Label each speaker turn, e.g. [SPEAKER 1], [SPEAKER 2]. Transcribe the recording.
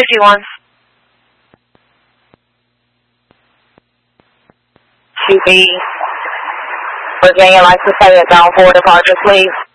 [SPEAKER 1] 221. 2B. Virginia, license plate at bound for departure, please.